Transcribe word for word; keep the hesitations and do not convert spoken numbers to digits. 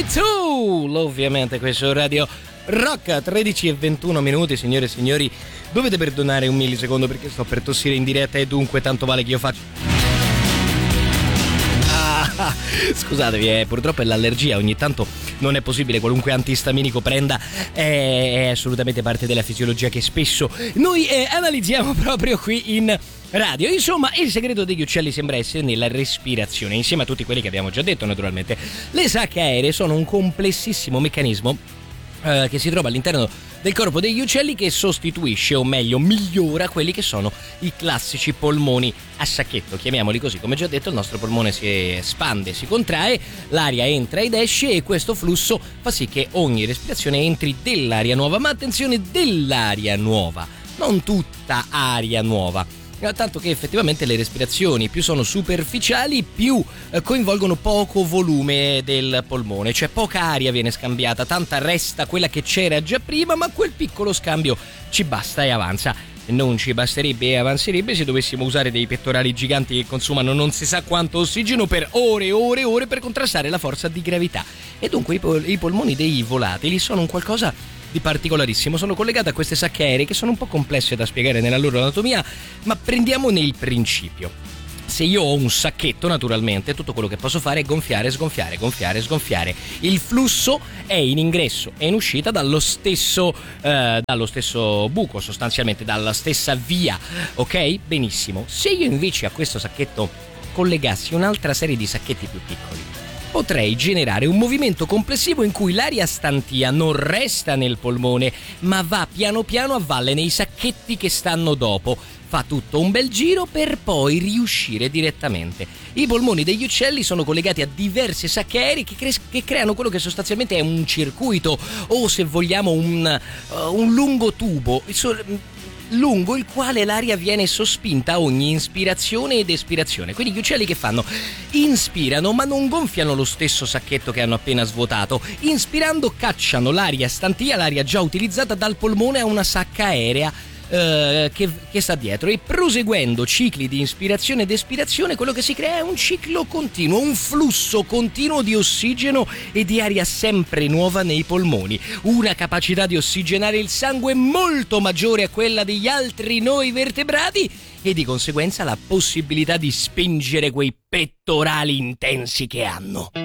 Tool, ovviamente questo Radio Rock. Tredici e ventuno minuti, signore e signori. Dovete perdonare un millisecondo perché sto per tossire in diretta e dunque tanto vale che io faccia. Ah, scusatevi, eh, purtroppo è l'allergia, ogni tanto non è possibile, qualunque antistaminico prenda è, è assolutamente parte della fisiologia che spesso noi eh, analizziamo proprio qui in radio. Insomma, il segreto degli uccelli sembra essere nella respirazione, insieme a tutti quelli che abbiamo già detto naturalmente. Le sacche aeree sono un complessissimo meccanismo eh, che si trova all'interno del corpo degli uccelli, che sostituisce, o meglio migliora, quelli che sono i classici polmoni a sacchetto, chiamiamoli così. Come già detto, il nostro polmone si espande, si contrae, l'aria entra ed esce e questo flusso fa sì che ogni respirazione entri dell'aria nuova, ma attenzione, dell'aria nuova, non tutta aria nuova. Tanto che effettivamente le respirazioni più sono superficiali, più eh, coinvolgono poco volume del polmone, cioè poca aria viene scambiata, tanta resta quella che c'era già prima, ma quel piccolo scambio ci basta e avanza. Non ci basterebbe e avanzerebbe se dovessimo usare dei pettorali giganti che consumano non si sa quanto ossigeno per ore e ore e ore per contrastare la forza di gravità. E dunque i, pol- i polmoni dei volatili sono un qualcosa di particolarissimo, sono collegate a queste sacche aeree che sono un po' complesse da spiegare nella loro anatomia, ma prendiamone il principio. Se io ho un sacchetto, naturalmente tutto quello che posso fare è gonfiare, sgonfiare, gonfiare, sgonfiare. Il flusso è in ingresso e in uscita dallo stesso eh, dallo stesso buco, sostanzialmente dalla stessa via, ok? Benissimo. Se io invece a questo sacchetto collegassi un'altra serie di sacchetti più piccoli, potrei generare un movimento complessivo in cui l'aria stantia non resta nel polmone, ma va piano piano a valle nei sacchetti che stanno dopo. Fa tutto un bel giro per poi riuscire direttamente. I polmoni degli uccelli sono collegati a diverse sacche aeree che, cre- che creano quello che sostanzialmente è un circuito, o se vogliamo un, uh, un lungo tubo lungo il quale l'aria viene sospinta a ogni inspirazione ed espirazione. Quindi gli uccelli che fanno? Inspirano ma non gonfiano lo stesso sacchetto che hanno appena svuotato. Inspirando cacciano l'aria stantia, l'aria già utilizzata dal polmone, a una sacca aerea eh, che, che sta dietro, e proseguendo cicli di ispirazione ed espirazione quello che si crea è un ciclo continuo, un flusso continuo di ossigeno e di aria sempre nuova nei polmoni, una capacità di ossigenare il sangue molto maggiore a quella degli altri noi vertebrati e di conseguenza la possibilità di spingere quei pettorali intensi che hanno.